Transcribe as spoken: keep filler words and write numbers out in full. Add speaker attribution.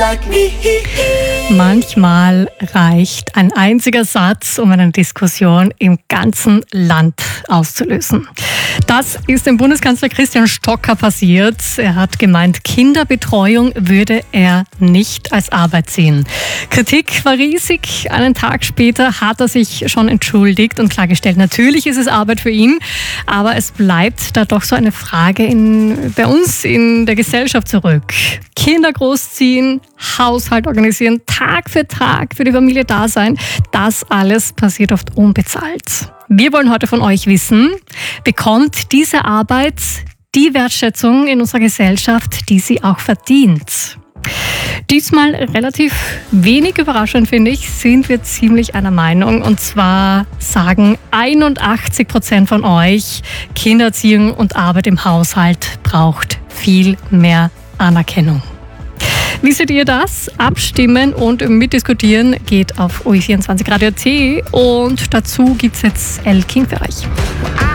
Speaker 1: Manchmal reicht ein einziger Satz, um eine Diskussion im ganzen Land auszulösen. Das ist dem Bundeskanzler Christian Stocker passiert. Er hat gemeint, Kinderbetreuung würde er nicht als Arbeit sehen. Kritik war riesig. Einen Tag später hat er sich schon entschuldigt und klargestellt, natürlich ist es Arbeit für ihn, aber es bleibt da doch so eine Frage in, bei uns in der Gesellschaft zurück. Kinder großziehen, Haushalt organisieren, Tag für Tag für die Familie da sein, das alles passiert oft unbezahlt. Wir wollen heute von euch wissen, bekommt diese Arbeit die Wertschätzung in unserer Gesellschaft, die sie auch verdient? Diesmal relativ wenig überraschend, finde ich, sind wir ziemlich einer Meinung. Und zwar sagen einundachtzig Prozent von euch, Kindererziehung und Arbeit im Haushalt braucht viel mehr Anerkennung. Wie seht ihr das? Abstimmen und mitdiskutieren geht auf O E vierundzwanzig Radio T und dazu gibt es jetzt El King für euch.